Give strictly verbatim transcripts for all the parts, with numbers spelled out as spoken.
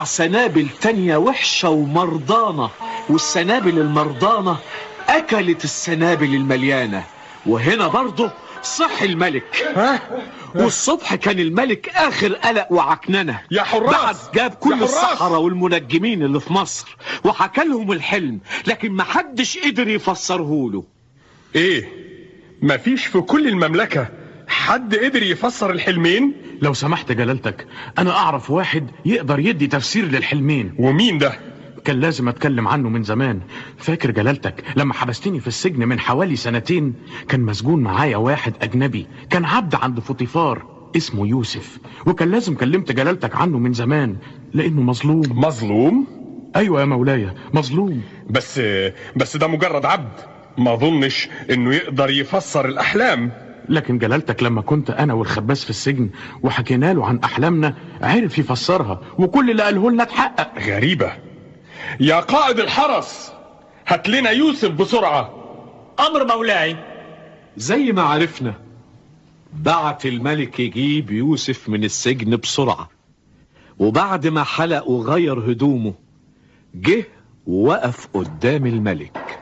سنابل تانية وحشة ومرضانة، والسنابل المرضانة أكلت السنابل المليانة. وهنا برضه صح الملك. ها؟ والصبح كان الملك آخر قلق وعكننة. يا حراس بعد جاب كل السحرة والمنجمين اللي في مصر وحكى لهم الحلم، لكن محدش قدر يفسره له. ايه؟ مفيش في كل المملكة حد قدر يفسر الحلمين؟ لو سمحت جلالتك، انا اعرف واحد يقدر يدي تفسير للحلمين. ومين ده؟ كان لازم اتكلم عنه من زمان. فاكر جلالتك لما حبستني في السجن من حوالي سنتين؟ كان مسجون معايا واحد اجنبي، كان عبد عند فوطيفار اسمه يوسف، وكان لازم كلمت جلالتك عنه من زمان لانه مظلوم. مظلوم؟ ايوه يا مولاي، مظلوم. بس بس ده مجرد عبد، ما اظنش انه يقدر يفسر الاحلام. لكن جلالتك لما كنت انا والخباز في السجن وحكينا له عن احلامنا عرف يفسرها، وكل اللي قاله لنا اتحقق. غريبة. يا قائد الحرس، هات لنا يوسف بسرعة. امر مولاي. زي ما عرفنا بعت الملك يجيب يوسف من السجن بسرعة، وبعد ما حلق وغير هدومه جه ووقف قدام الملك.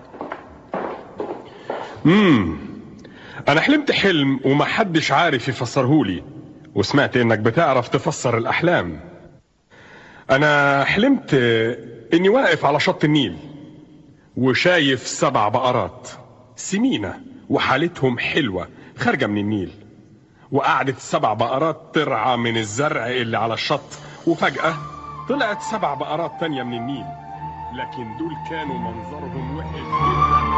امم انا حلمت حلم ومحدش عارف يفسرهولي، وسمعت انك بتعرف تفسر الاحلام. انا حلمت اني واقف على شط النيل وشايف سبع بقرات سمينة وحالتهم حلوة خارجة من النيل، وقعدت السبع بقرات ترعى من الزرع اللي على الشط، وفجأة طلعت سبع بقرات تانية من النيل، لكن دول كانوا منظرهم وحش جدا.